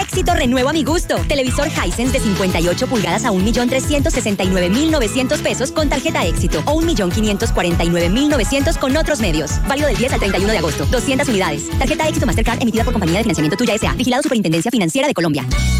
Éxito renuevo a mi gusto. Televisor Hisense de 58 pulgadas a 1.369.900 pesos con tarjeta Éxito o 1.549.900 con otros medios. Válido del 10 al 31 de agosto. 200 unidades. Tarjeta Éxito Mastercard emitida por Compañía de Financiamiento Tuya S.A. Vigilado Superintendencia Financiera de Colombia.